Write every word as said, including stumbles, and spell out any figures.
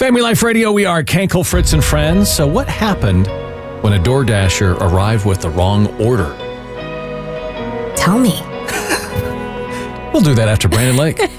Family Life Radio, we are Kenkel, Fritz, and Friends. So what happened when a DoorDasher arrived with the wrong order? Tell me. We'll do that after Brandon Lake.